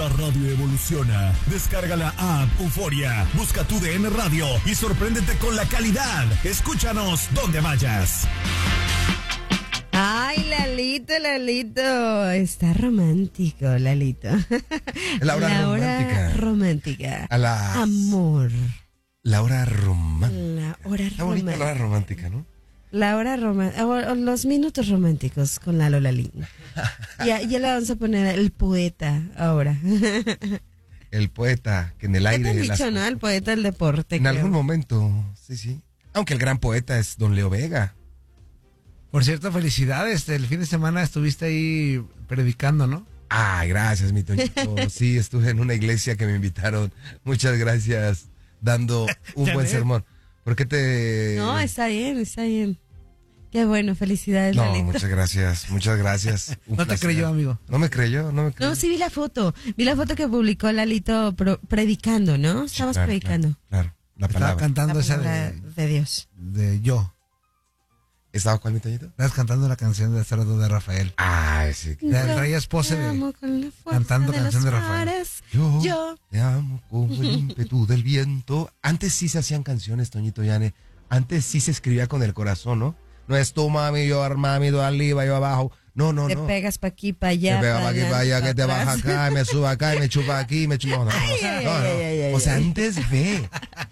La radio evoluciona. Descarga la app Euforia, busca tu DN Radio y sorpréndete con la calidad. Escúchanos donde vayas. Ay, Lalito, está romántico, Lalito. La hora romántica. A la... Amor. La hora romántica. La hora Está bonita la hora romántica, ¿no? La hora romántica, o los minutos románticos con Lalo Lalín. Ya le vamos a poner el poeta ahora. El poeta que en el aire... ¿Qué te han dicho, no? El poeta del deporte. En algún momento, sí. Aunque el gran poeta es don Leo Vega. Por cierto, felicidades. El fin de semana estuviste ahí predicando, ¿no? Ay, gracias, mi Toñito. Sí, estuve en una iglesia que me invitaron. Muchas gracias, dando un buen sermón. ¿Por qué te...? No, está bien. Qué bueno, felicidades, No, Lalito. muchas gracias. Un no placer. te creyó, amigo. No me creyó. No, sí vi la foto que publicó Lalito predicando, ¿no? Sí, Estabas claro, predicando. Claro, la Estaba palabra. cantando La esa palabra de Dios. de Yo. ¿Estaba cuál, mi Toñito? Estabas cantando la canción de Cerdo de Rafael. Ay, sí. Traías pose de... cantando canción de Rafael. Yo te amo como el ímpetu del viento. Antes sí se hacían canciones, Toñito Yane. Antes sí se escribía con el corazón, ¿no? No es tú, mami, yo arriba, yo abajo. No. Te pegas pa' aquí, pa' allá. Te pega pa' aquí, pa' allá, que te baja acá, me suba acá y me chupa aquí, me chupa. No. O sea, antes ve.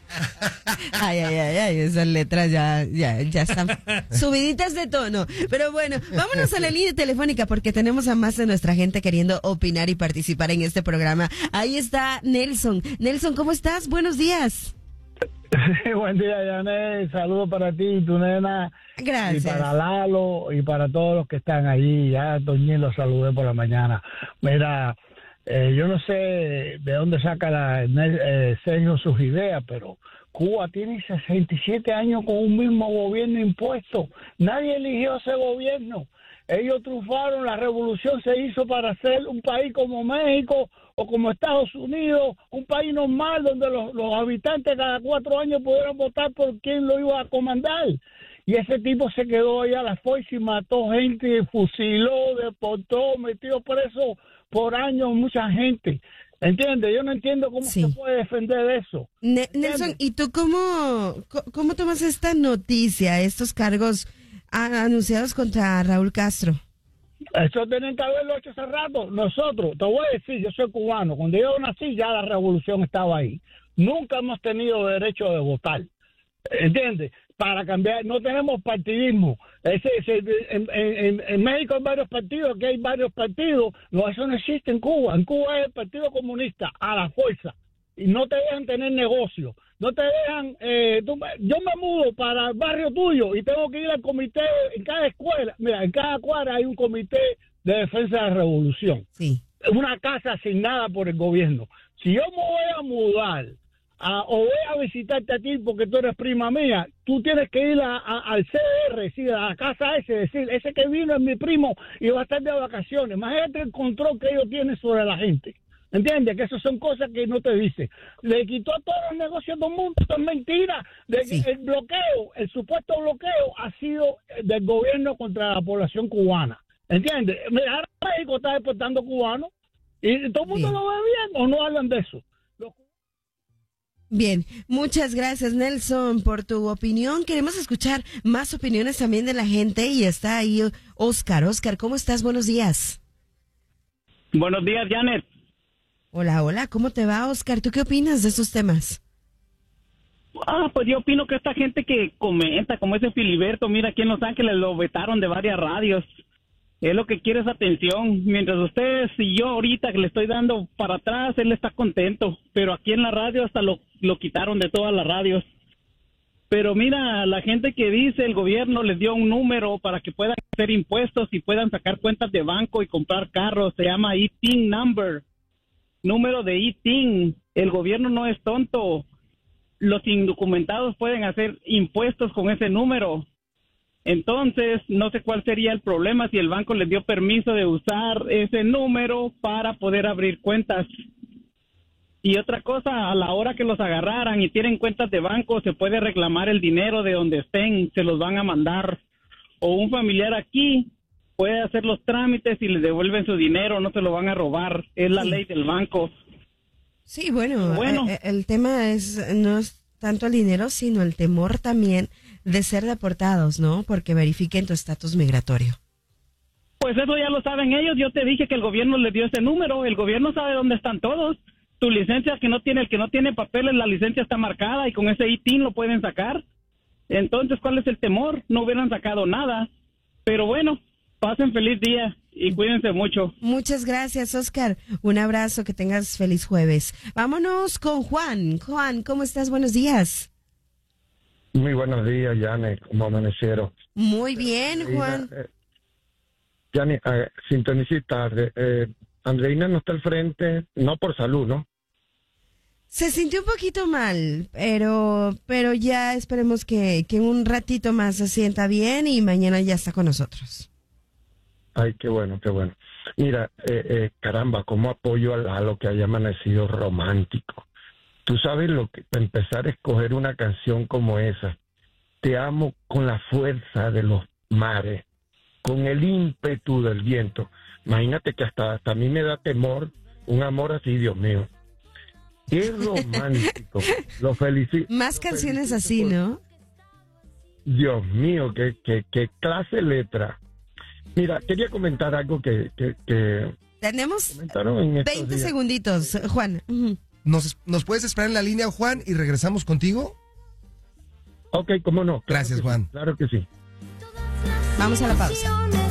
Ay, esas letras ya están subiditas de tono. Pero bueno, vámonos a la línea telefónica porque tenemos a más de nuestra gente queriendo opinar y participar en este programa. Ahí está Nelson. Nelson, ¿cómo estás? Buenos días. Buen día, Janet. Saludos para ti y tu nena. Gracias. Y para Lalo y para todos los que están allí. Ya Toñín los saludé por la mañana. Mira, yo no sé de dónde saca Sergio sus ideas, pero Cuba tiene 67 años con un mismo gobierno impuesto. Nadie eligió ese gobierno. Ellos triunfaron, la revolución se hizo para hacer un país como México o como Estados Unidos, un país normal donde los habitantes cada 4 años pudieran votar por quién lo iba a comandar. Y ese tipo se quedó ahí a la fuerza y mató gente, fusiló, deportó, metió preso por años mucha gente. ¿Entiendes? Yo no entiendo cómo se puede defender eso. Nelson, ¿y tú cómo tomas esta noticia, estos cargos anunciados contra Raúl Castro? Eso tienen que haberlo hecho hace rato. Nosotros, te voy a decir, yo soy cubano. Cuando yo nací ya la revolución estaba ahí. Nunca hemos tenido derecho de votar. ¿Entiendes? Para cambiar, no tenemos partidismo. En México hay varios partidos, aquí hay varios partidos. No, eso no existe en Cuba. En Cuba es el Partido Comunista, a la fuerza. Y no te dejan tener negocio. No te dejan... yo me mudo para el barrio tuyo y tengo que ir al comité en cada escuela. Mira, en cada cuadra hay un comité de defensa de la revolución. Sí. Una casa asignada por el gobierno. Si yo me voy a mudar o voy a visitarte a ti porque tú eres prima mía, tú tienes que ir al CDR, sí, a la casa decir, ese que vino es mi primo y va a estar de vacaciones. Imagínate el control que ellos tienen sobre la gente. ¿Entiendes? Que esas son cosas que no te dicen. Le quitó a todos los negocios del mundo. Esto es mentira. El bloqueo, el supuesto bloqueo ha sido del gobierno contra la población cubana. ¿Entiendes? Ahora México está deportando cubanos y todo el mundo lo ve bien o no hablan de eso. Bien, muchas gracias Nelson por tu opinión. Queremos escuchar más opiniones también de la gente y está ahí Oscar. Oscar, ¿cómo estás? Buenos días. Buenos días, Janet. Hola, ¿cómo te va, Oscar? ¿Tú qué opinas de estos temas? Pues yo opino que esta gente que comenta, como ese Filiberto, mira, aquí en Los Ángeles lo vetaron de varias radios. Es lo que quiere es atención. Mientras ustedes y yo ahorita que le estoy dando para atrás, él está contento. Pero aquí en la radio hasta lo quitaron de todas las radios. Pero mira, la gente que dice el gobierno les dio un número para que puedan hacer impuestos y puedan sacar cuentas de banco y comprar carros. Se llama ITIN number. Número de ITIN. El gobierno no es tonto. Los indocumentados pueden hacer impuestos con ese número. Entonces, no sé cuál sería el problema si el banco les dio permiso de usar ese número para poder abrir cuentas. Y otra cosa, a la hora que los agarraran y tienen cuentas de banco, se puede reclamar el dinero de donde estén, se los van a mandar. O un familiar aquí puede hacer los trámites y le devuelven su dinero, no se lo van a robar. Es la ley del banco. Sí, bueno, Bueno. el tema no es tanto el dinero, sino el temor también de ser deportados, ¿no? Porque verifiquen tu estatus migratorio. Pues eso ya lo saben ellos. Yo te dije que el gobierno le dio ese número. El gobierno sabe dónde están todos. Tu licencia, el que no tiene papeles, la licencia está marcada y con ese ITIN lo pueden sacar. Entonces, ¿cuál es el temor? No hubieran sacado nada. Pero bueno, pasen feliz día y cuídense mucho. Muchas gracias, Oscar. Un abrazo, que tengas feliz jueves. Vámonos con Juan. Juan, ¿cómo estás? Buenos días. Muy buenos días, Yane. ¿Cómo amanecieron? Muy bien, Juan. Yane, sintonicé tarde. Andreina no está al frente, no por salud, ¿no? Se sintió un poquito mal, pero ya esperemos que en un ratito más se sienta bien y mañana ya está con nosotros. Ay, qué bueno, qué bueno. Mira, caramba, cómo apoyo a lo que haya amanecido romántico. Tú sabes lo que empezar a escoger una canción como esa. Te amo con la fuerza de los mares, con el ímpetu del viento. Imagínate que hasta a mí me da temor un amor así, Dios mío. Qué romántico. Lo felicito. Más canciones así, ¿no? Dios mío, qué clase de letra. Mira, quería comentar algo que Tenemos comentaron en estos 20 días. segunditos, Juan. Ujú. ¿Nos puedes esperar en la línea, Juan, y regresamos contigo? Ok, cómo no. Claro Gracias, que sí, Juan. claro que sí. Vamos a la pausa.